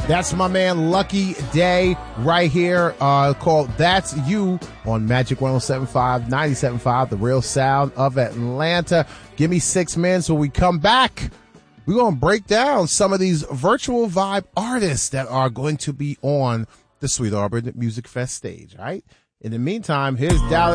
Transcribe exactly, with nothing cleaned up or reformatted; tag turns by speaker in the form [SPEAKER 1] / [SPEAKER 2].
[SPEAKER 1] That's my man Lucky Day right here, uh, called That's You on Magic one oh seven point five, ninety-seven point five, the real sound of Atlanta. Give me six minutes when we come back. We're going to break down some of these virtual vibe artists that are going to be on the Sweet Auburn Music Fest stage, all right? In the meantime, here's Dallas.